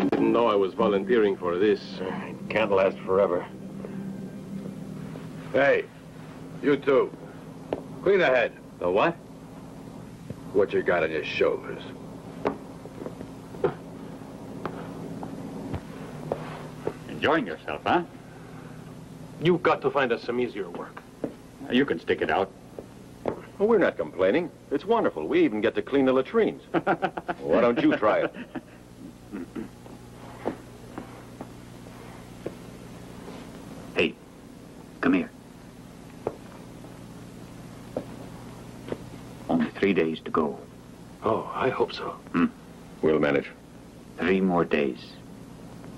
Didn't know I was volunteering for this. It can't last forever. Hey, you two. Clean ahead. The what? What you got on your shoulders? Enjoying yourself, huh? You've got to find us some easier work. You can stick it out. Well, we're not complaining. It's wonderful. We even get to clean the latrines. Why don't you try it? Hey, come here. Only 3 days to go. Oh, I hope so. We'll manage. 3 more days.